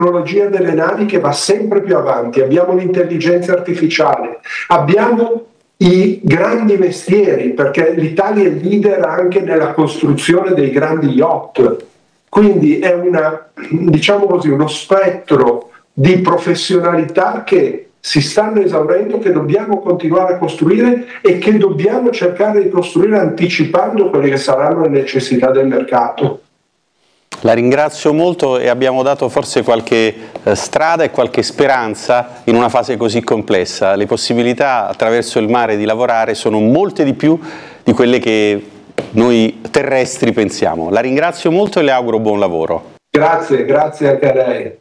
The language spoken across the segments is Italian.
tecnologia delle navi che va sempre più avanti, abbiamo l'intelligenza artificiale, abbiamo i grandi mestieri, perché l'Italia è leader anche nella costruzione dei grandi yacht, quindi è diciamo così, uno spettro di professionalità che si stanno esaurendo, che dobbiamo continuare a costruire e che dobbiamo cercare di costruire anticipando quelle che saranno le necessità del mercato. La ringrazio molto e abbiamo dato forse qualche strada e qualche speranza in una fase così complessa. Le possibilità attraverso il mare di lavorare sono molte di più di quelle che noi terrestri pensiamo. La ringrazio molto e le auguro buon lavoro. Grazie anche a lei.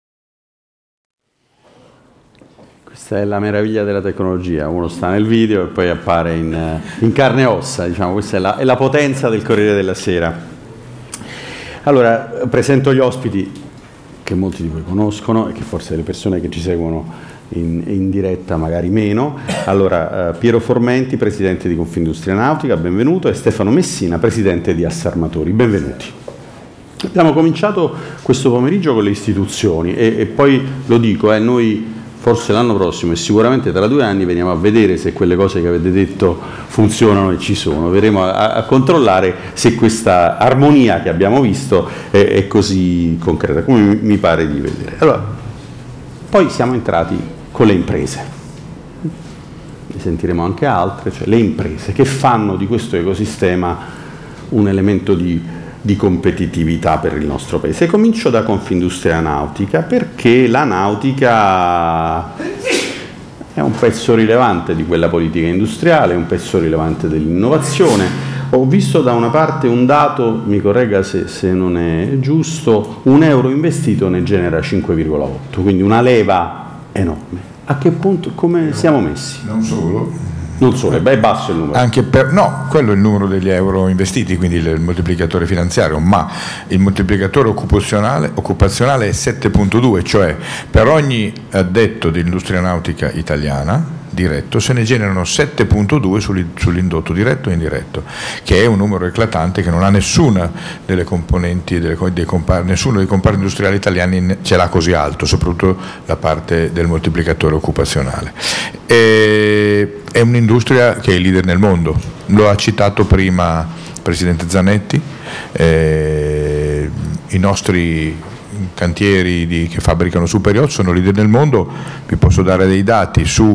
Questa è la meraviglia della tecnologia, uno sta nel video e poi appare in carne e ossa, diciamo. Questa è la potenza del Corriere della Sera. Allora, presento gli ospiti che molti di voi conoscono e che forse le persone che ci seguono in diretta magari meno. Allora, Piero Formenti, presidente di Confindustria Nautica, benvenuto, e Stefano Messina, presidente di Assarmatori, benvenuti. Abbiamo cominciato questo pomeriggio con le istituzioni e poi lo dico, noi forse l'anno prossimo e sicuramente tra 2 anni veniamo a vedere se quelle cose che avete detto funzionano e ci sono, verremo a controllare se questa armonia che abbiamo visto è così concreta, come mi pare di vedere. Allora, poi siamo entrati con le imprese, ne sentiremo anche altre, cioè le imprese che fanno di questo ecosistema un elemento di competitività per il nostro paese. Comincio da Confindustria Nautica, perché la nautica è un pezzo rilevante di quella politica industriale, un pezzo rilevante dell'innovazione. Ho visto da una parte un dato, mi corregga se non è giusto, 1 euro investito ne genera 5,8, quindi una leva enorme. A che punto, come siamo messi? Non solo, è basso il numero. No, quello è il numero degli euro investiti, quindi il moltiplicatore finanziario, ma il moltiplicatore occupazionale è 7,2, cioè per ogni addetto dell'industria nautica italiana diretto se ne generano 7,2 sull'indotto diretto e indiretto, che è un numero eclatante che non ha nessuna delle componenti, nessuno dei comparti industriali italiani ce l'ha così alto, soprattutto la parte del moltiplicatore occupazionale. È un'industria che è leader nel mondo, lo ha citato prima il Presidente Zanetti, i nostri cantieri che fabbricano super yacht sono leader nel mondo. Vi posso dare dei dati: su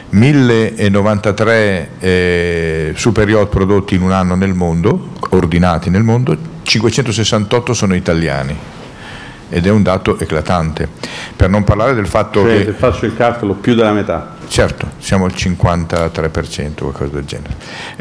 1093 super yacht prodotti in un anno nel mondo, ordinati nel mondo, 568 sono italiani, ed è un dato eclatante, per non parlare del fatto che, se faccio il calcolo, più della metà. Certo, siamo al 53%, qualcosa del genere.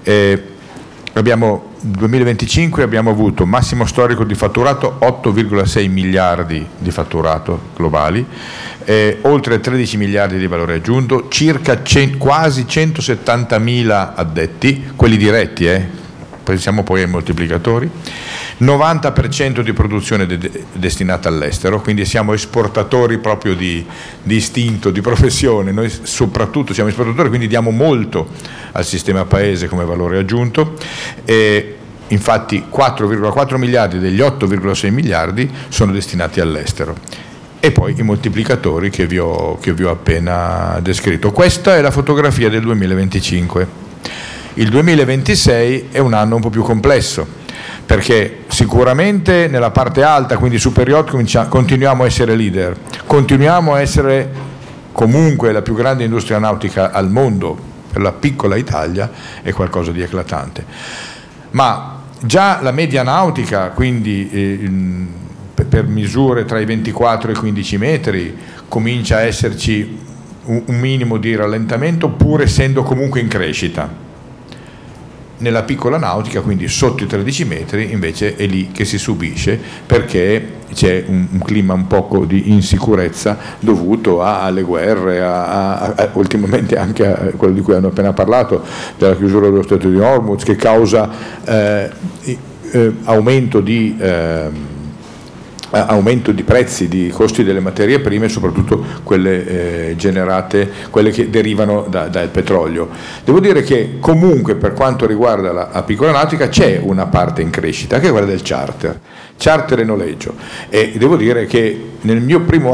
Nel 2025 abbiamo avuto massimo storico di fatturato, 8,6 miliardi di fatturato globali, oltre 13 miliardi di valore aggiunto, circa quasi 170.000 addetti, quelli diretti, pensiamo poi ai moltiplicatori, 90% di produzione destinata all'estero, quindi siamo esportatori proprio di istinto, di professione. Noi soprattutto siamo esportatori, quindi diamo molto al sistema paese come valore aggiunto, e infatti 4,4 miliardi degli 8,6 miliardi sono destinati all'estero. E poi i moltiplicatori che vi ho appena descritto. Questa è la fotografia del 2025. Il 2026 è un anno un po' più complesso, perché sicuramente nella parte alta, quindi super yacht, continuiamo a essere leader, continuiamo a essere comunque la più grande industria nautica al mondo. Per la piccola Italia è qualcosa di eclatante, ma già la media nautica, quindi per misure tra i 24 e i 15 metri, comincia a esserci un minimo di rallentamento, pur essendo comunque in crescita. Nella piccola nautica, quindi sotto i 13 metri, invece è lì che si subisce, perché c'è un clima un poco di insicurezza dovuto alle guerre, ultimamente anche a quello di cui hanno appena parlato, della chiusura dello Stretto di Hormuz, che causa aumento di prezzi, di costi delle materie prime, soprattutto quelle quelle che derivano dal petrolio. Devo dire che comunque, per quanto riguarda la piccola nautica, c'è una parte in crescita, che è quella del charter e noleggio, e devo dire che nel mio primo